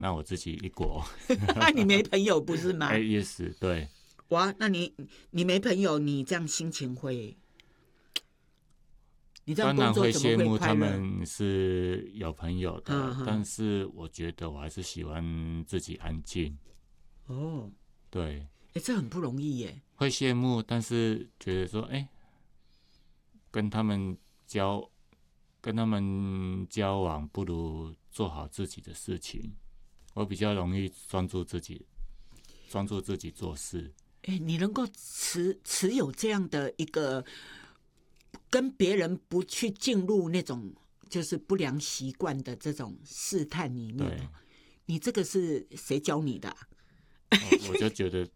那我自己一国。 那你没朋友不是吗？ 也是对。 哇，那你没朋友，你这样心情会？你这样工作怎么会快乐？ 当然会羡慕他们是有朋友的，但是我觉得我还是喜欢自己安静。 哦， 对， 这很不容易耶。 会羡慕，但是觉得说，跟他们交往，不如做好自己的事情。我比较容易专注自己做事。 你能够持有这样的一个跟别人不去进入那种就是不良习惯的这种试探里面，你这个是谁教你的啊？ 我就觉得，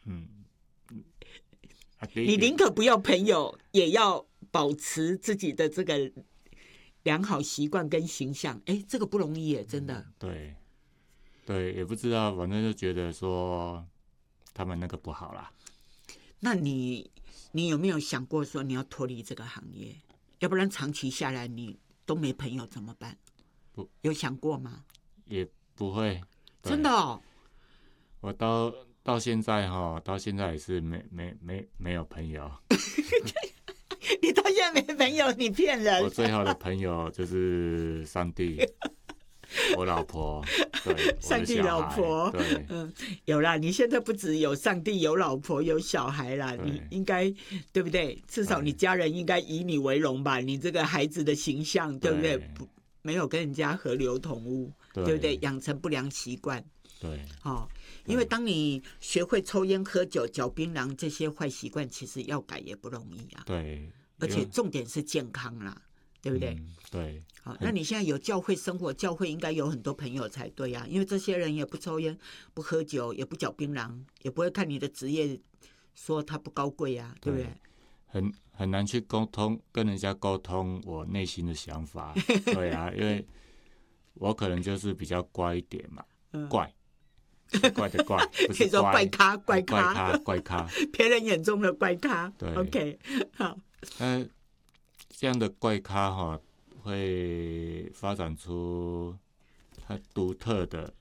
你宁可不要朋友，也要保持自己的这个良好习惯跟形象。这个不容易耶，真的。 对，也不知道，反正就觉得说他们那个不好啦。 那你有没有想过说你要脱离这个行业？要不然长期下来你都没朋友怎么办？有想过吗？ 也不会。 真的哦。 我到现在也是没有朋友。 你到现在没朋友，你骗人。 我最好的朋友就是上帝。我老婆，对， 上帝老婆， 对， 有啦。你现在不只有上帝，有老婆，有小孩啦，你应该对不对？至少你家人应该以你为荣吧？你这个孩子的形象，对不对？没有跟人家合流同污，对不对？养成不良习惯， 对， 因为当你学会抽烟、喝酒、嚼槟榔这些坏习惯，其实要改也不容易啊。 对， 而且重点是健康啦。对不对？ 对。 好，那你现在有教会生活，教会应该有很多朋友才对啊，因为这些人也不抽烟、不喝酒、也不嚼槟榔，也不会看你的职业说他不高贵啊，对不对？ 很难去跟人家沟通我内心的想法。对啊，因为我可能就是比较乖一点嘛，怪的怪，不是可以说怪咖，别人眼中的怪咖。 对 ，OK， 好。 这样的怪咖会发展出它独特的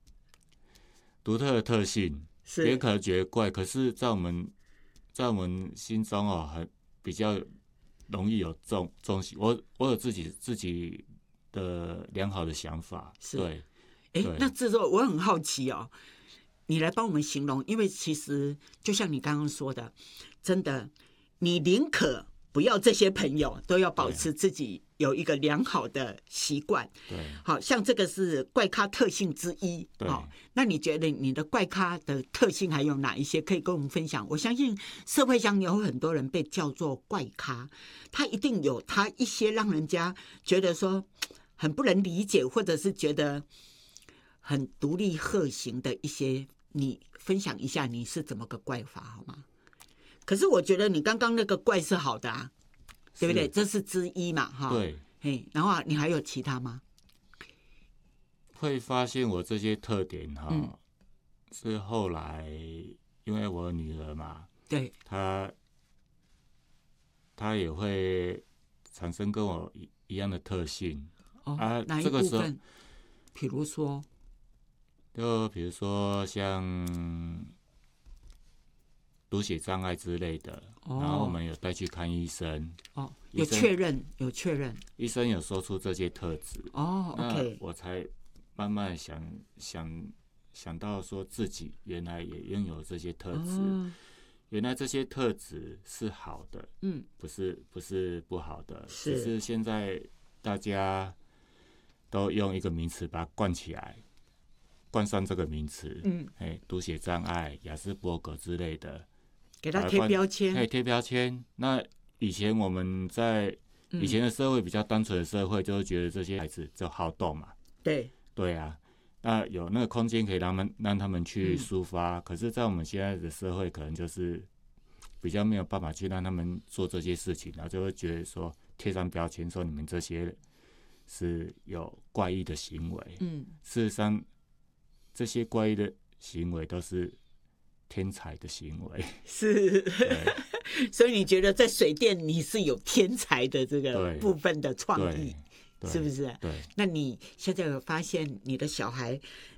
特性。别人可能觉得怪，可是在我们心中比较容易有重视。我有自己的良好的想法。对。 那制作我很好奇哦，你来帮我们形容，因为其实就像你刚刚说的，真的，你宁可不要这些朋友，都要保持自己有一个良好的习惯。 对， 好像这个是怪咖特性之一。好，那你觉得你的怪咖的特性还有哪一些可以跟我们分享？我相信社会上有很多人被叫做怪咖，他一定有他一些让人家觉得说很不能理解，或者是觉得很独立鹤行的一些，你分享一下你是怎么个怪法好吗？可是我觉得你刚刚那个怪是好的啊，对不对？这是之一嘛，哈。 对。 然后你还有其他吗？ 会发现我这些特点是后来因为我女儿嘛， 对， 她也会产生跟我一样的特性。 哪一部分？比如说像读写障碍之类的，然后我们有带去看医生。 有确认。 医生有说出这些特质。 OK， 我才慢慢想到说自己原来也拥有这些特质。原来这些特质是好的，不是不好的，只是现在大家都用一个名词把它冠起来，冠上这个名词。读写障碍、亚斯伯格之类的。 给他贴标签， 贴标签。那以前我们在以前的社会比较单纯的社会，就是觉得这些孩子就好动嘛。对啊，那有那个空间可以让他们去抒发。可是，在我们现在的社会，可能就是比较没有办法去让他们做这些事情，然后就会觉得说贴上标签，说你们这些是有怪异的行为。事实上，这些怪异的行为都是天才的行为。 是。所以你觉得在水电你是有天才的这个部分的创意，是不是？ 对。 那你现在有发现你的小孩